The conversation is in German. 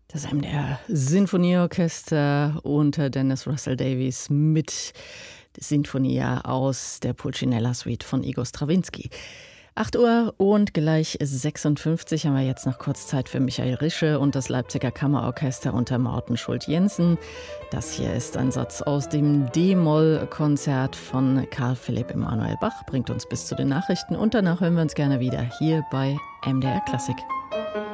Das MDR Sinfonieorchester unter Dennis Russell Davies mit Sinfonia aus der Pulcinella Suite von Igor Strawinski. 8 Uhr und gleich 56 haben wir jetzt noch kurz Zeit für Michael Rische und das Leipziger Kammerorchester unter Morten Schult-Jensen. Das hier ist ein Satz aus dem D-Moll-Konzert von Karl Philipp Emanuel Bach, bringt uns bis zu den Nachrichten und danach hören wir uns gerne wieder hier bei MDR Klassik.